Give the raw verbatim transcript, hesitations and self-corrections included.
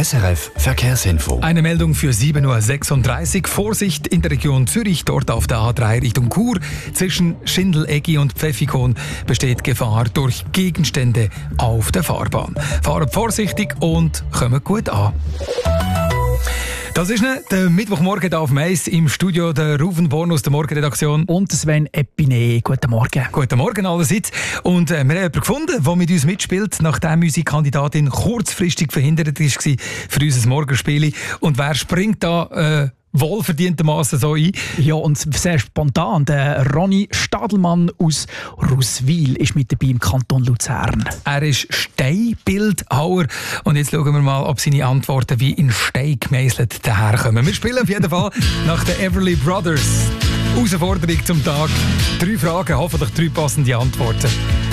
S R F Verkehrsinfo. Eine Meldung für sieben Uhr sechsunddreißig. Vorsicht in der Region Zürich, dort auf der A drei Richtung Chur. Zwischen Schindeleggi und Pfäffikon besteht Gefahr durch Gegenstände auf der Fahrbahn. Fahrt vorsichtig und kommt gut an. Das ist ne, der Mittwochmorgen hier auf Mais im Studio, der Ruven Born aus der Morgenredaktion. Und Sven Epine. Guten Morgen. Guten Morgen allerseits. Und äh, wir haben jemanden gefunden, der mit uns mitspielt, nachdem unsere Kandidatin kurzfristig verhindert war für unser Morgenspiel. Und wer springt da äh, wohlverdientermaßen so ein? Ja, und sehr spontan. Der Ronny Stadelmann aus Ruswil ist mit dabei im Kanton Luzern. Er ist Steinbildhauer. Und jetzt schauen wir mal, ob seine Antworten wie in Stein gemeißelt daherkommen. Wir spielen auf jeden Fall nach den Everly Brothers. Herausforderung zum Tag. Drei Fragen, hoffentlich drei passende Antworten.